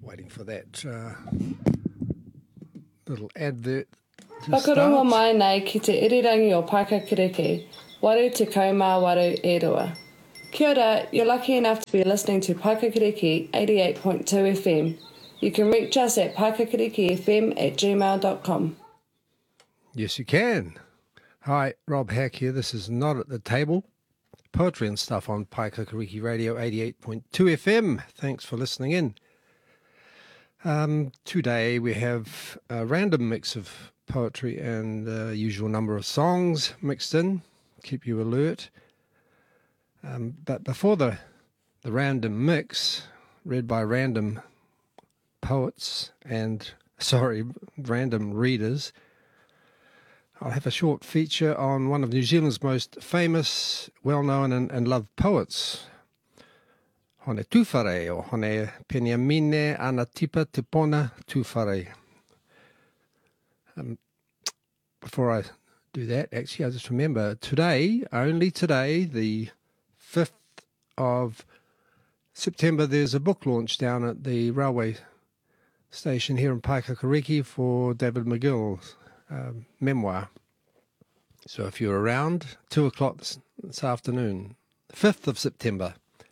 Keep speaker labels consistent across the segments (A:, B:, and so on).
A: Waiting for that little advert to
B: Whakarongo
A: start.
B: mai nei ki te irirangi o Paikakiriki, waru te kaumā waru e rua. Kia ora, you're lucky enough to be listening to Paikakiriki 88.2 FM. You can reach us at paikakirikifm@gmail.com.
A: Yes, you can. Hi, Rob Hack here. This is Not at the Table. Poetry and stuff on Paikakiriki Radio 88.2 FM. Thanks for listening in. Today we have a random mix of poetry and the usual number of songs mixed in, keep you alert. But before the random mix, read by random poets and, random readers, I'll have a short feature on one of New Zealand's most famous, well-known and loved poets, Hone Tūwhare, o Hone Peniamine Anatipa Tupona Tūwhare. Before I do that, actually, I just remember today, only today, the 5th of September, there's a book launch down at the railway station here in Paikakiriki for David McGill's memoir. So if you're around, 2 o'clock this afternoon, 5th of September.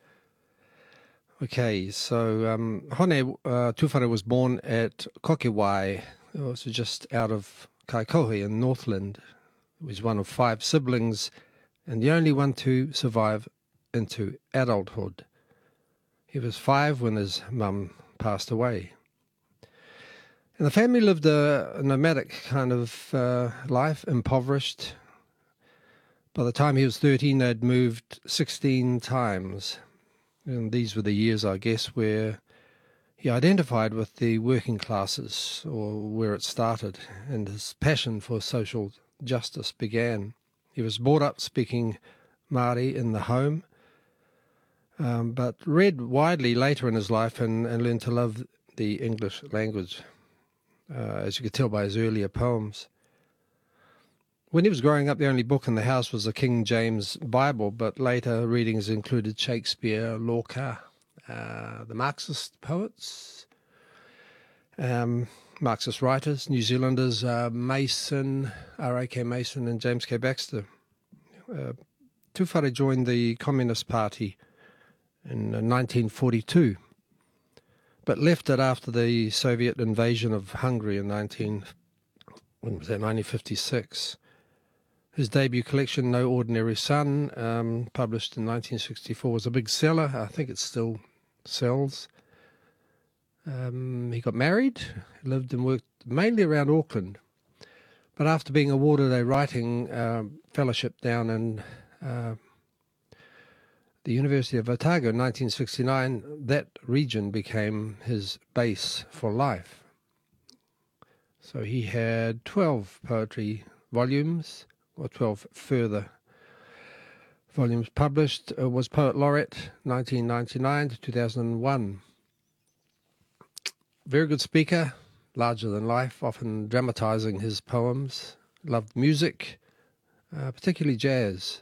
A: Okay, so Hone Tūwhare was born at Kokewai, also just out of Kaikohe in Northland. He was one of 5 siblings and the only one to survive into adulthood. He was 5 when his mum passed away. And the family lived a nomadic kind of life, impoverished. By the time he was 13, they'd moved 16 times. And these were the years, I guess, where he identified with the working classes, or where it started, and his passion for social justice began. He was brought up speaking Māori in the home, but read widely later in his life and learned to love the English language, as you could tell by his earlier poems. When he was growing up, the only book in the house was the King James Bible, but later readings included Shakespeare, Lorca, the Marxist poets, Marxist writers, New Zealanders, Mason, R.A.K. Mason and James K. Baxter. Tūwhare joined the Communist Party in 1942, but left it after the Soviet invasion of Hungary in 1956. His debut collection, No Ordinary Son, published in 1964, was a big seller. I think it still sells. He got married, lived and worked mainly around Auckland. But after being awarded a writing fellowship down in the University of Otago in 1969, that region became his base for life. So he had 12 poetry volumes, or 12 further volumes published, was Poet Laureate 1999 to 2001. Very good speaker, larger than life, often dramatising his poems. Loved music, particularly jazz.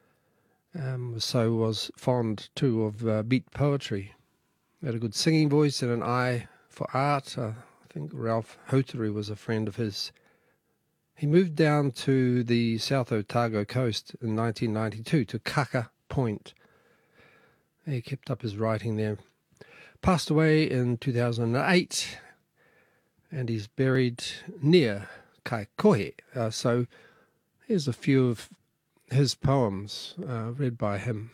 A: So was fond too of beat poetry. Had a good singing voice and an eye for art. I think Ralph Houtery was a friend of his. He moved down to the South Otago coast in 1992 to Kaka Point. He kept up his writing there. Passed away in 2008, and he's buried near Kaikohe. So here's a few of his poems read by him.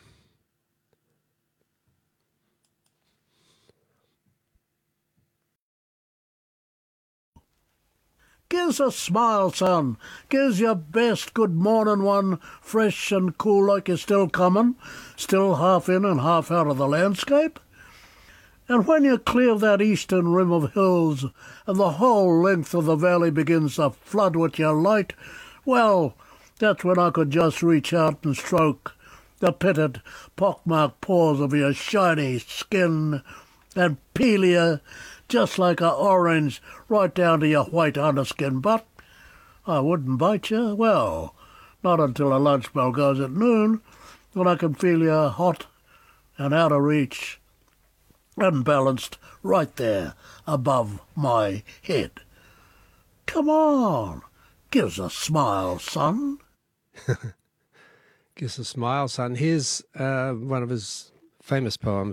C: Gives a smile, son. Gives your best good morning one, fresh and cool like you're still coming, still half in and half out of the landscape. And when you clear that eastern rim of hills and the whole length of the valley begins to flood with your light, well, that's when I could just reach out and stroke the pitted, pockmarked paws of your shiny skin and peel you just like a orange right down to your white underskin. But I wouldn't bite you, well, not until the lunch bell goes at noon, when I can feel you hot and out of reach. and balanced right there above my head. Come on, give us a smile, son.
A: Gives a smile, son. Here's one of his famous poems.